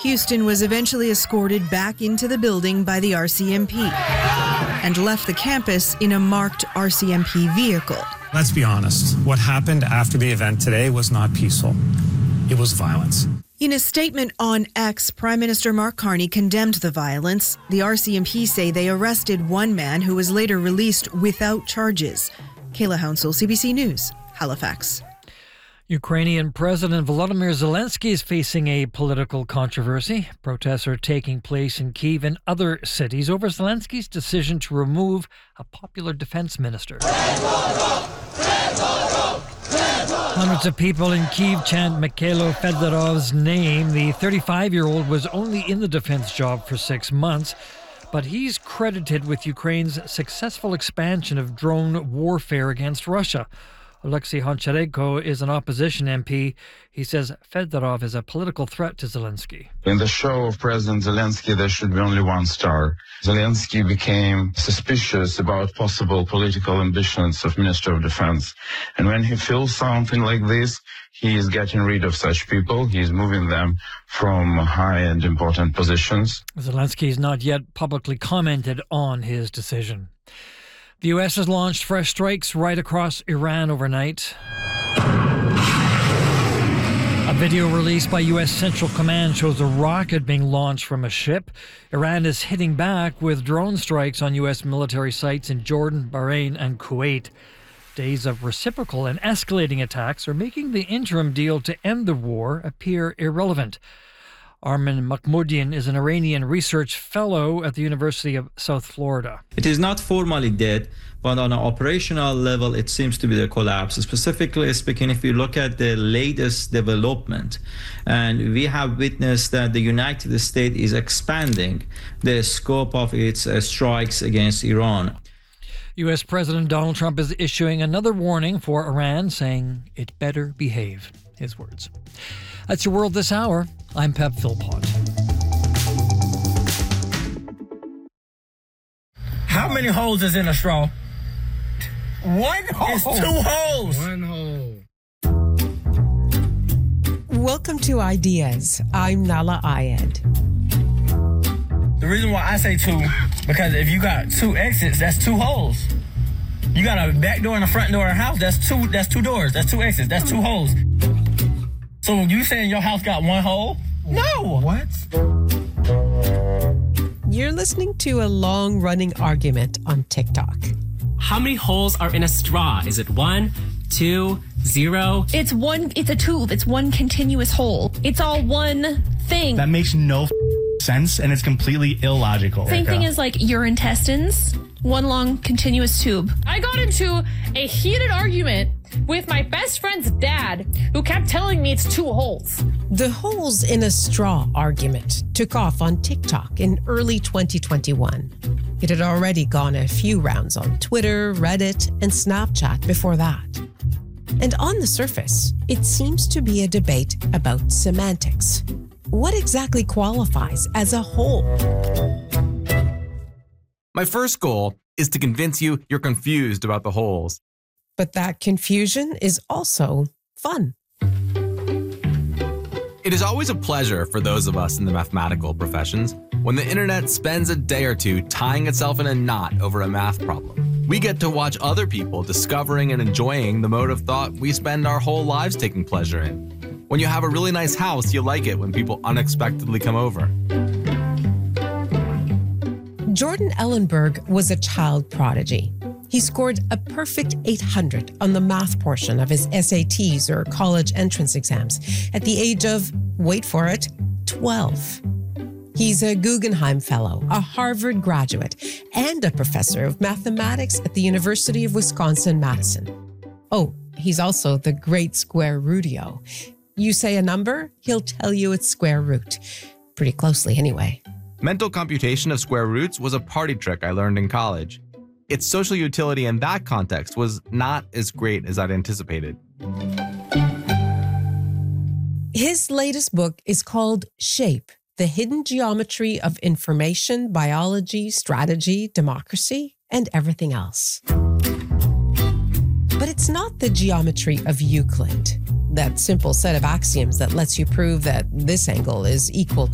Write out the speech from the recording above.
Houston was eventually escorted back into the building by the RCMP and left the campus in a marked RCMP vehicle. Let's be honest. What happened after the event today was not peaceful. It was violence. In a statement on X, Prime Minister Mark Carney condemned the violence. The RCMP say they arrested one man who was later released without charges. Kayla Hounsell, CBC News, Halifax. Ukrainian President Volodymyr Zelensky is facing a political controversy. Protests are taking place in Kyiv and other cities over Zelensky's decision to remove a popular defense minister. Hundreds of people in Kyiv chant Mikhailo Fedorov's name. The 35-year-old was only in the defense job for 6 months, but he's credited with Ukraine's successful expansion of drone warfare against Russia. Alexei Honcharenko is an opposition MP. He says Fedorov is a political threat to Zelensky. In the show of President Zelensky, there should be only one star. Zelensky became suspicious about possible political ambitions of Minister of Defense. And when he feels something like this, he is getting rid of such people. He is moving them from high and important positions. Zelensky has not yet publicly commented on his decision. The U.S. has launched fresh strikes right across Iran overnight. A video released by U.S. Central Command shows a rocket being launched from a ship. Iran is hitting back with drone strikes on U.S. military sites in Jordan, Bahrain, and Kuwait. Days of reciprocal and escalating attacks are making the interim deal to end the war appear irrelevant. Armin Mahmoudian is an Iranian research fellow at the University of South Florida. It is not formally dead, but on an operational level, it seems to be the collapse. Specifically speaking, if you look at the latest development, and we have witnessed that the United States is expanding the scope of its strikes against Iran. U.S. President Donald Trump is issuing another warning for Iran, saying it better behave. His words. That's your world this hour. I'm Pep Philpott. How many holes is in a straw? One hole. It's 2 holes. One hole. Welcome to Ideas. I'm Nala Ayed. The reason why I say 2, because if you got 2 exits, that's 2 holes. You got a back door and a front door in a house, that's 2 doors, that's 2 exits, that's 2 holes. So you saying your house got 1 hole? No. What? You're listening to a long-running argument on TikTok. How many holes are in a straw? Is it 1, 2, 0? It's a tube. It's one continuous hole. It's all one thing. That makes no sense, and it's completely illogical. Same thing as like your intestines. One long continuous tube. I got into a heated argument with my best friend's dad, who kept telling me it's 2 holes. The holes in a straw argument took off on TikTok in early 2021. It had already gone a few rounds on Twitter, Reddit, and Snapchat before that. And on the surface, it seems to be a debate about semantics. What exactly qualifies as a hole? My first goal is to convince you you're confused about the holes. But that confusion is also fun. It is always a pleasure for those of us in the mathematical professions when the internet spends a day or two tying itself in a knot over a math problem. We get to watch other people discovering and enjoying the mode of thought we spend our whole lives taking pleasure in. When you have a really nice house, you like it when people unexpectedly come over. Jordan Ellenberg was a child prodigy. He scored a perfect 800 on the math portion of his SATs or college entrance exams at the age of, wait for it, 12. He's a Guggenheim Fellow, a Harvard graduate, and a professor of mathematics at the University of Wisconsin-Madison. Oh, he's also the great square rootio. You say a number, he'll tell you its square root. Pretty closely anyway. Mental computation of square roots was a party trick I learned in college. Its social utility in that context was not as great as I'd anticipated. His latest book is called Shape: The Hidden Geometry of Information, Biology, Strategy, Democracy, and Everything Else. But it's not the geometry of Euclid, that simple set of axioms that lets you prove that this angle is equal